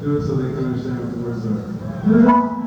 Do it so they can understand what the words are.